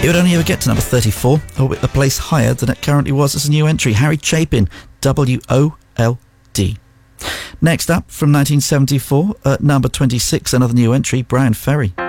It would only ever get to number 34, albeit a place higher than it currently was as a new entry. Harry Chapin, W-O-L-D. Next up, from 1974, at number 26, another new entry, Brian Ferry.